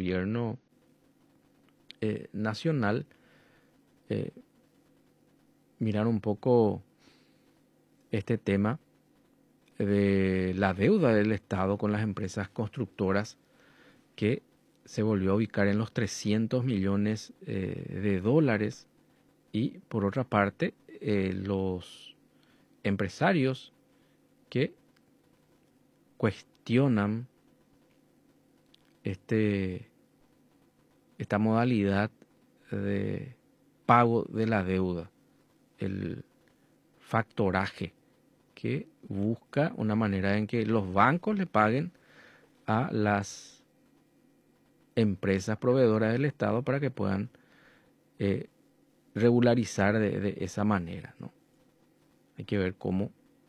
gobierno nacional, mirar un poco este tema de la deuda del Estado con las empresas constructoras, que se volvió a ubicar en los 300 millones de dólares, y por otra parte los empresarios que cuestionan esta modalidad de pago de la deuda, el factoraje, que busca una manera en que los bancos le paguen a las empresas proveedoras del Estado para que puedan regularizar de esa manera, ¿no? Hay que ver cómo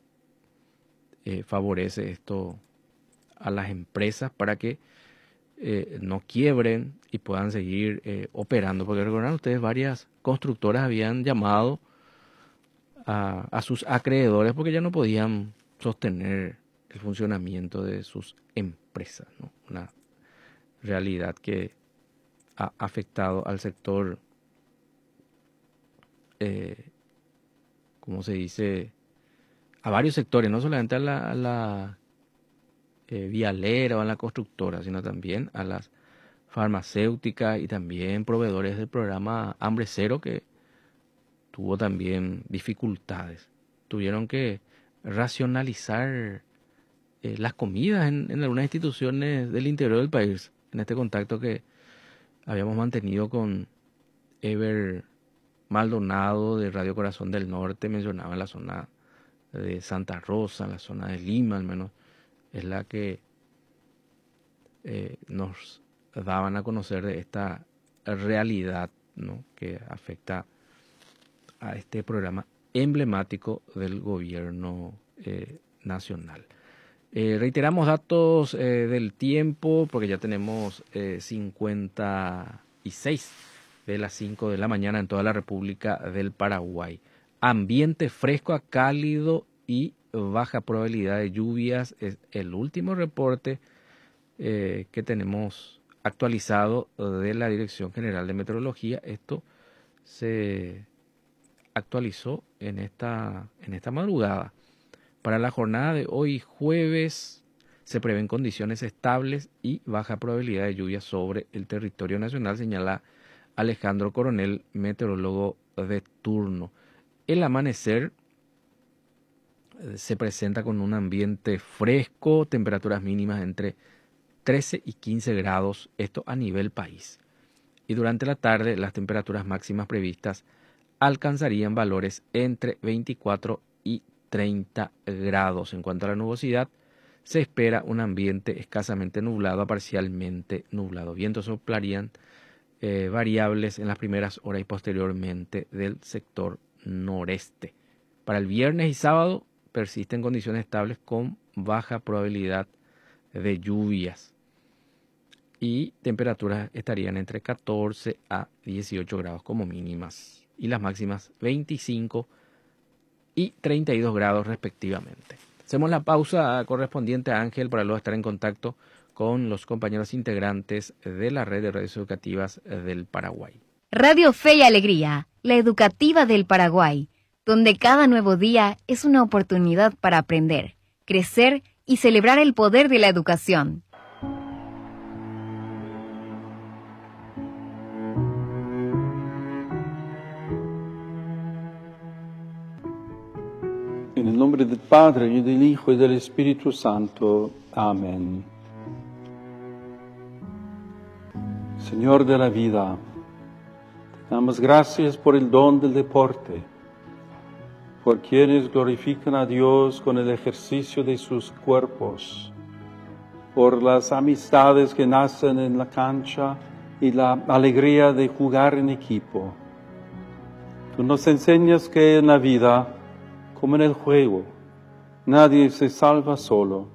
favorece esto a las empresas para que no quiebren y puedan seguir operando. Porque recuerdan ustedes, varias constructoras habían llamado a sus acreedores porque ya no podían sostener el funcionamiento de sus empresas, ¿no? Una realidad que ha afectado al sector, ¿cómo se dice?, a varios sectores, no solamente a la vialera o a la constructora, sino también a las farmacéuticas y también proveedores del programa Hambre Cero, que tuvo también dificultades. Tuvieron que racionalizar las comidas en algunas instituciones del interior del país. En este contacto que habíamos mantenido con Ever Maldonado de Radio Corazón del Norte, mencionaba en la zona de Santa Rosa, en la zona de Lima al menos, es la que nos daban a conocer de esta realidad, ¿no?, que afecta a este programa emblemático del gobierno nacional. Reiteramos datos del tiempo, porque ya tenemos 56 de las 5 de la mañana en toda la República del Paraguay. Ambiente fresco a cálido y baja probabilidad de lluvias es el último reporte que tenemos actualizado de la Dirección General de Meteorología. Esto se actualizó en esta madrugada. Para la jornada de hoy jueves se prevén condiciones estables y baja probabilidad de lluvia sobre el territorio nacional, señala Alejandro Coronel, meteorólogo de turno. El amanecer se presenta con un ambiente fresco, temperaturas mínimas entre 13 y 15 grados, esto a nivel país. Y durante la tarde las temperaturas máximas previstas alcanzarían valores entre 24 y 30 grados. En cuanto a la nubosidad, se espera un ambiente escasamente nublado a parcialmente nublado. Vientos soplarían variables en las primeras horas y posteriormente del sector noreste. Para el viernes y sábado persisten condiciones estables con baja probabilidad de lluvias y temperaturas estarían entre 14 a 18 grados como mínimas y las máximas 25 y 32 grados respectivamente. Hacemos la pausa correspondiente a Ángel para luego estar en contacto con los compañeros integrantes de la red de redes educativas del Paraguay. Radio Fe y Alegría, la educativa del Paraguay, donde cada nuevo día es una oportunidad para aprender, crecer y celebrar el poder de la educación. En el nombre del Padre, y del Hijo, y del Espíritu Santo. Amén. Señor de la vida, te damos gracias por el don del deporte, por quienes glorifican a Dios con el ejercicio de sus cuerpos, por las amistades que nacen en la cancha y la alegría de jugar en equipo. Tú nos enseñas que en la vida, como en el juego, nadie se salva solo.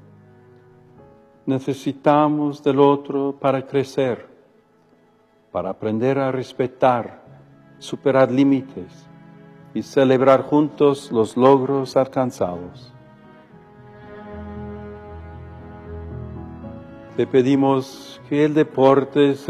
Necesitamos del otro para crecer, para aprender a respetar, superar límites y celebrar juntos los logros alcanzados. Te pedimos que el deporte